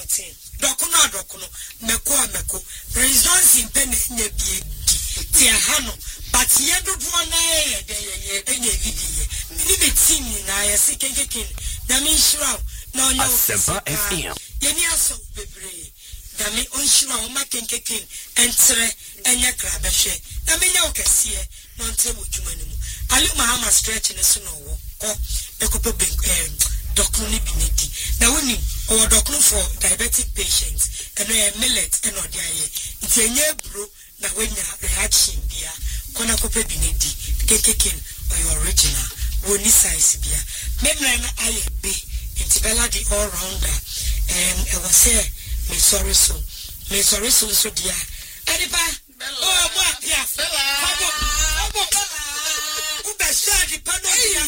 2013 dokono meko Prince Johnson pen nya bi ti ahano but ye dodo na ye enye video ni be team na ye se kenken na me nshira na onye Asempa FM ye ni aso bebre na me onshira o ma kenken entre enye kra behwe na me nya okese no ntre wodwuma ni mu Ali Muhammad stretch ne so no wo ko ekope doctor ni binedi na woni o doctor for diabetic patients and millet and odiaye nti enye bro na wenya reaction bia kona kope binedi kekekin or original woni size bia memra na aye be nti bella the all rounder e was say me sorry so dia adiba oh mo apia abo ube shadi panodia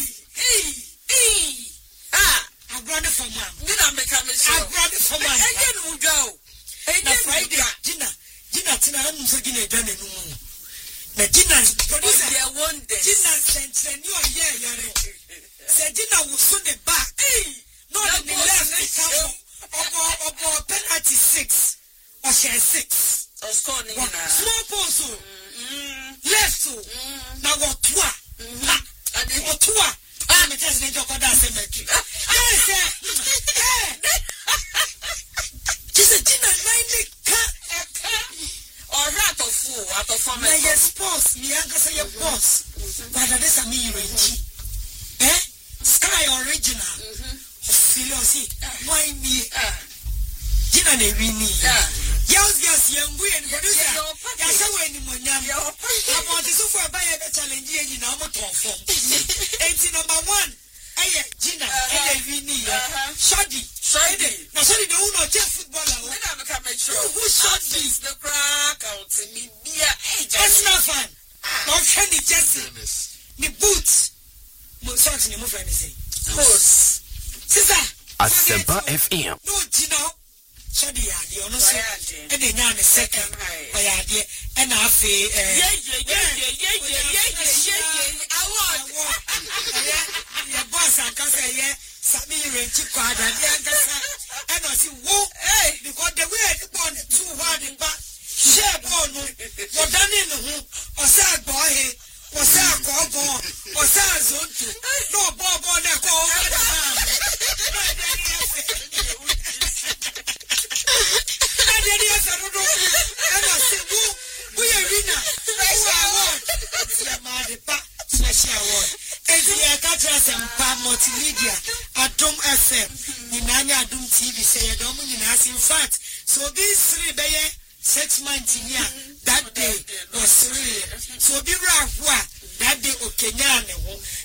I brought it from mom. Did I make a mistake? I brought it from mom. Again, we go. Again, Friday. Gina, Tina, I'm taking a gun in the moon. The Gina producer one day. Gina sent you a year. Said Gina will soon the back. Not in the left. Or penalty 6. Or share 6. Or scoring. Small post. Left. Now what? Or 2. I'm just going to go down cemetery. Just a dinner, or rat of fool, out of former boss, me uncle say your boss. But that is a me range. Sky original. Philosophy. Why me? Dinner, they really. Yes, young and producer. Yes, I went in Monyam. I want to so buy a challenge in our form. Number 1. Gina, Shadi. Now, sorry, the owner of footballer. Who shot this? The crack out in me. That's not fun. Not Kenny Jesse. Me boots. Socks in your friend is horse. Sister, Asempa FM. No, Gina. Shadi, the honor, and then a second. And I feel, your boss, I can say, yeah, Samir and Chikwada, and I see, whoa, because the way the born too hard in back, share born, or done in the room, or sad boy, or sad cowboy, or sad zone, no bob on the call. Multimedia Atom FM Ninanya Adum TV say Adom Ninas in fact so these 3 day 6 months in here that day was 3 so be that day Okenya